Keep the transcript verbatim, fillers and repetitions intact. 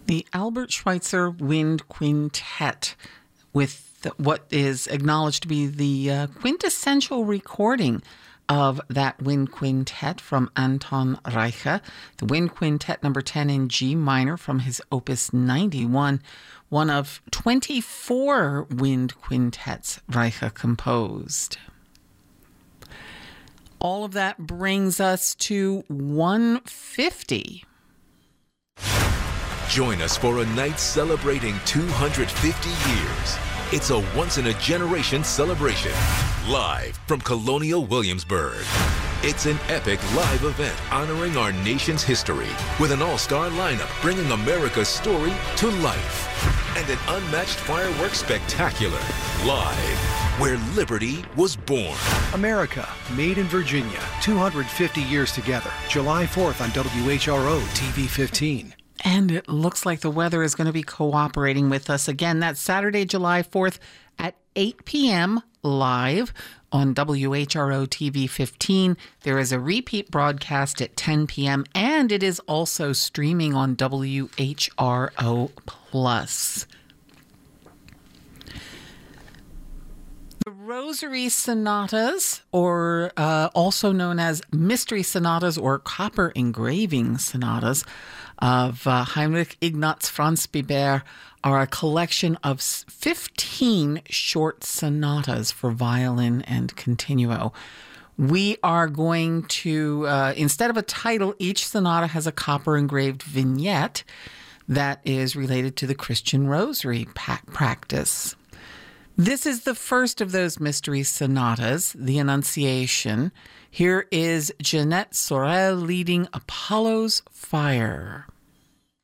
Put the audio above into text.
The Albert Schweitzer Wind Quintet, with what is acknowledged to be the uh, quintessential recording of that wind quintet from Anton Reicha, the wind quintet number ten in G minor from his opus ninety-one, one of twenty-four wind quintets Reicha composed. All of that brings us to one fifty. Join us for a night celebrating two hundred fifty years. It's a once-in-a-generation celebration, live from Colonial Williamsburg. It's an epic live event honoring our nation's history with an all-star lineup bringing America's story to life. And an unmatched fireworks spectacular, live where liberty was born. America, made in Virginia, two hundred fifty years together. July fourth on W H R O T V fifteen. And it looks like the weather is going to be cooperating with us again. That's Saturday, July fourth at eight p.m. live on W H R O T V fifteen. There is a repeat broadcast at ten p.m. and it is also streaming on W H R O Plus. The Rosary Sonatas, or uh, also known as Mystery Sonatas or Copper Engraving Sonatas, of uh, Heinrich Ignaz Franz Biber, are a collection of fifteen short sonatas for violin and continuo. We are going to, uh, instead of a title, each sonata has a copper engraved vignette that is related to the Christian Rosary pa- practice. This is the first of those mystery sonatas, the Annunciation. Here is Jeanette Sorel leading Apollo's Fire.